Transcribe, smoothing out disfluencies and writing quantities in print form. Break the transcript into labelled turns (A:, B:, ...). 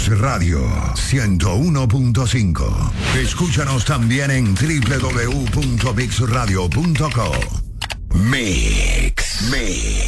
A: Mix Radio 101.5. Escúchanos también en www.mixradio.co. Mix.